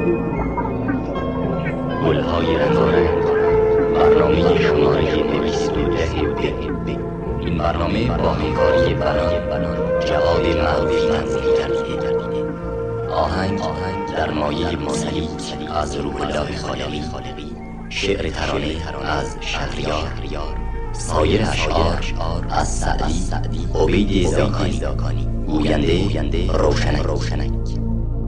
گلهای رنگارنگ، برنامه شماره 210. این برنامه با همکاری بنان جواد معروفی تنظیم گردیده. آهنگ در مایه مسلیت از روح الله خالقی، شعر ترانه از شهریار، سایر اشعار از سعدی، عبید زاکانی، گوینده روشنک.